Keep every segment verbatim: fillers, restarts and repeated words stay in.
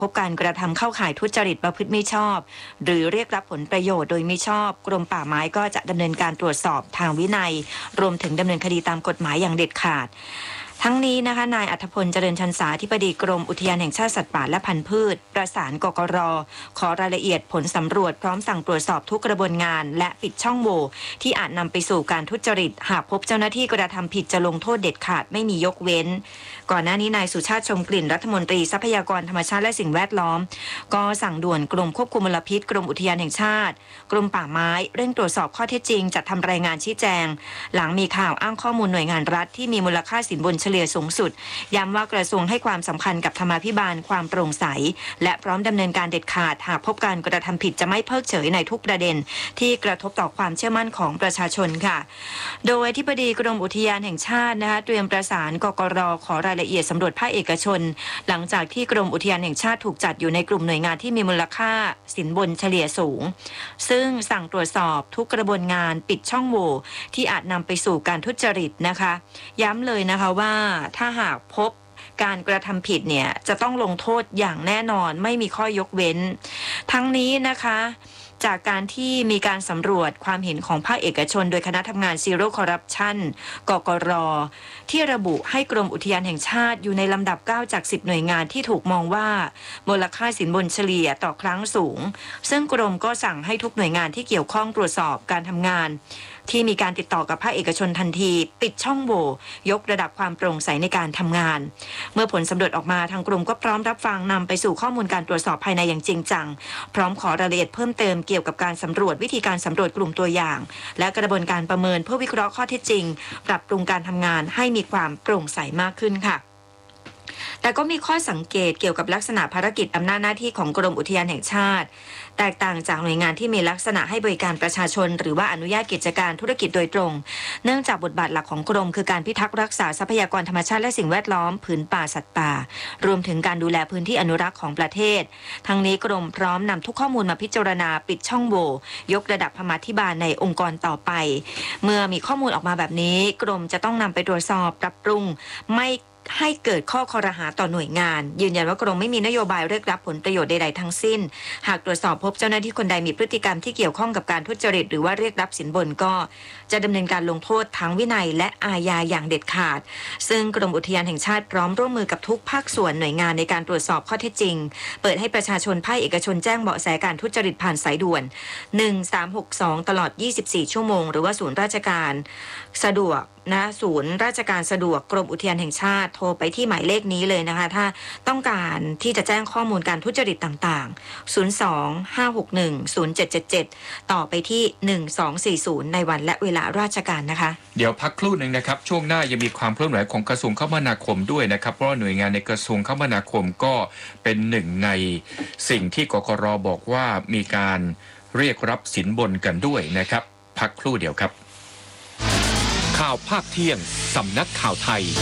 พบการกระทำเข้าข่ายทุจริตประพฤติมิชอบหรือเรียกรับผลประโยชน์โดยมิชอบกรมป่าไม้ก็จะดำเนินการตรวจสอบทางวินัยรวมถึงดำเนินคดีตามกฎหมายอย่างเด็ดขาดทั้งนี้นะคะนายอัธพลเจริญชันษาอธิบดีกรมอุทยานแห่งชาติสัตว์ป่าและพันธุ์พืชประสานกกร.ขอรายละเอียดผลสำรวจพร้อมสั่งตรวจสอบทุกกระบวนงานและปิดช่องโหว่ที่อาจนำไปสู่การทุจริตหากพบเจ้าหน้าที่กระทำผิดจะลงโทษเด็ดขาดไม่มียกเว้นก่อนหน้านี้นายสุชาติชมกลิ่นรัฐมนตรีทรัพยากรธรรมชาติและสิ่งแวดล้อมก็สั่งด่วนกรมควบคุมมลพิษกรมอุทยานแห่งชาติกรมป่าไม้เร่งตรวจสอบข้อเท็จจริงจัดทำรายงานชี้แจงหลังมีข่าวอ้างข้อมูลหน่วยงานรัฐที่มีมูลค่าสินบนเฉลี่ยสูงสุดย้ำว่ากระทรวงให้ความสำคัญกับธรรมาภิบาลความโปร่งใสและพร้อมดำเนินการเด็ดขาดหากพบการกระทำผิดจะไม่เพิกเฉยในทุกประเด็นที่กระทบต่อความเชื่อมั่นของประชาชนค่ะโดยอธิบดีกรมอุทยานแห่งชาตินะคะเตรียมประสานกกร.ขอรายละเอียดสำรวจภาคเอกชนหลังจากที่กรมอุทยานแห่งชาติถูกจัดอยู่ในกลุ่มหน่วยงานที่มีมูลค่าสินบนเฉลี่ยสูงซึ่งสั่งตรวจสอบทุกกระบวนงานปิดช่องโหว่ที่อาจนำไปสู่การทุจริตนะคะย้ำเลยนะคะว่าถ้าหากพบการกระทำผิดเนี่ยจะต้องลงโทษอย่างแน่นอนไม่มีข้อยกเว้นทั้งนี้นะคะจากการที่มีการสำรวจความเห็นของภาคเอกชนโดยคณะทำงาน Zero Corruption กกร.ที่ระบุให้กรมอุทยานแห่งชาติอยู่ในลำดับเก้าจากสิบหน่วยงานที่ถูกมองว่ามูลค่าสินบนเฉลี่ยต่อครั้งสูงซึ่งกรมก็สั่งให้ทุกหน่วยงานที่เกี่ยวข้องตรวจสอบการทำงานที่มีการติดต่อกับภาคเอกชนทันทีปิดช่องโหว่ยกระดับความโปร่งใสในการทำงานเมื่อผลสำรวจออกมาทางกรมก็พร้อมรับฟังนำไปสู่ข้อมูลการตรวจสอบภายในอย่างจริงจังพร้อมขอรายละเอียดเพิ่มเติมเกี่ยวกับการสำรวจวิธีการสำรวจกลุ่มตัวอย่างและกระบวนการประเมินเพื่อวิเคราะห์ข้อเท็จจริงปรับปรุงการทำงานให้มีความโปร่งใสมากขึ้นค่ะแต่ก็มีข้อสังเกตเกี่ยวกับลักษณะภารกิจอำนาจหน้าที่ของกรมอุทยานแห่งชาติแตกต่างจากหน่วยงานที่มีลักษณะให้บริการประชาชนหรือว่าอนุญาตกิจการธุรกิจโดยตรงเนื่องจากบทบาทหลักของกรมคือการพิทักษ์รักษาทรัพยากรธรรมชาติและสิ่งแวดล้อมผืนป่าสัตว์ป่ารวมถึงการดูแลพื้นที่อนุรักษ์ของประเทศทั้งนี้กรมพร้อมนำทุกข้อมูลมาพิจารณาปิดช่องโหว่ยกระดับธรรมาภิบาลในองค์กรต่อไปเมื่อมีข้อมูลออกมาแบบนี้กรมจะต้องนำไปตรวจสอบปรับปรุงไม่ให้เกิดข้อคอรหาต่อหน่วยงานยืนยันว่ากรมไม่มีนโยบายเรียกรับผลประโยชน์ใดๆทั้งสิ้นหากตรวจสอบพบเจ้าหน้าที่คนใดมีพฤติกรรมที่เกี่ยวข้องกับการทุจริตหรือว่าเรียกรับสินบนก็จะดำเนินการลงโทษทั้งวินัยและอาญาอย่างเด็ดขาดซึ่งกรมอุทยานแห่งชาติพร้อมร่วมมือกับทุกภาคส่วนหน่วยงานในการตรวจสอบข้อเท็จจริงเปิดให้ประชาชนภาคเอกชนแจ้งเบาะแสการทุจริตผ่านสายด่วนหนึ่งสามหกสองตลอดยี่สิบสี่ชั่วโมงหรือว่าศูนย์ราชการสะดวกนะศูนย์ราชการสะดวกกรมอุทยานแห่งชาติโทรไปที่หมายเลขนี้เลยนะคะถ้าต้องการที่จะแจ้งข้อมูลการทุจริตต่างๆศูนย์ สอง ห้า หก หนึ่ง ศูนย์ เจ็ด เจ็ด เจ็ดต่อไปที่หนึ่งสองสี่ศูนย์ในวันและเวลาราชการนะคะเดี๋ยวพักครู่หนึ่งนะครับช่วงหน้ายังมีความเคลื่อนไหวของกระทรวงคมนาคมด้วยนะครับเพราะหน่วยงานในกระทรวงคมนาคมก็เป็นหนึ่งในสิ่งที่กกร.บอกว่ามีการเรียกรับสินบนกันด้วยนะครับพักครู่เดียวครับข่าวภาคเที่ยงสำนักข่าวไทย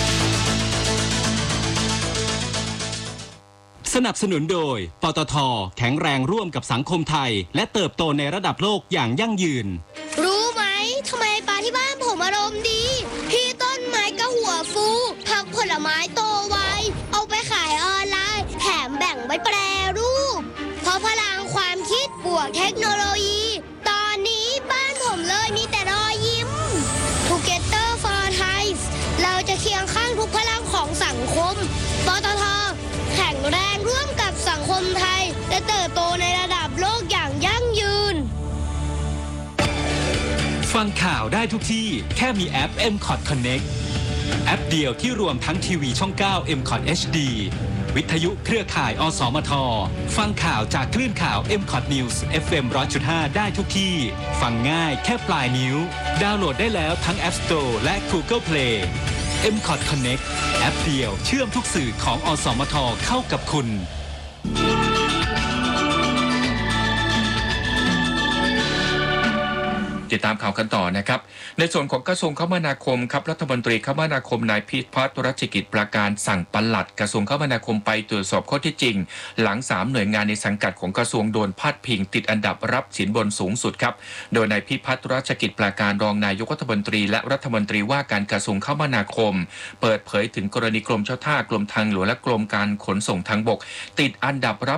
สนับสนุนโดยปตท.แข็งแรงร่วมกับสังคมไทยและเติบโตในระดับโลกอย่างยั่งยืนรู้ไหมทำไมปลาที่บ้านผมอารมณ์ดีพี่ต้นไม้ก็หัวฟูผักผลไม้โตไวเอาไปขายออนไลน์แถมแบ่งไว้แปรรูปเพราะพลังความคิดบวกเทคโนโลยีตอนนี้บ้านผมเลยมีแต่รอยยิ้มTogether for Thai เราจะเคียงข้างทุกพลังของสังคมปตท.แข็งแรงร่วมกับสังคมไทยและเติบโตในระดับโลกอย่างยั่งยืนฟังข่าวได้ทุกที่แค่มีแอป เอ็ม คอท Connect แอปเดียวที่รวมทั้งทีวีช่อง เก้า เอ็ม คอท เอช ดี วิทยุเครือข่าย อสมท.ฟังข่าวจากคลื่นข่าว เอ็ม คอท News เอฟ เอ็ม หนึ่งร้อยจุดห้า ได้ทุกที่ฟังง่ายแค่ปลายนิ้วดาวน์โหลดได้แล้วทั้ง App Store และ Google Play เอ็ม คอท Connect แอปเดียวเชื่อมทุกสื่อของอสมท.เข้ากับคุณติดตามข่าวกันต่อนะครับในส่วนของกระทรวงคมนาคมครับรัฐมนตรีคมนาคมนายพิพัฒน์รัชกิจประการสั่งปลัดกระทรวงคมนาคมไปตรวจสอบข้อเท็จจริงหลังสามหน่วยงานในสังกัดของกระทรวงโดนพาดพิงติดอันดับรับสินบนสูงสุดครับโดยนายพิพัฒน์รัชกิจประการรองนายกรัฐมนตรีและรัฐมนตรีว่าการกระทรวงคมนาคมเปิดเผยถึงกรณีกรมเจ้าท่ากรมทางหลวงและกรมการขนส่งทางบกติดอันดับรับ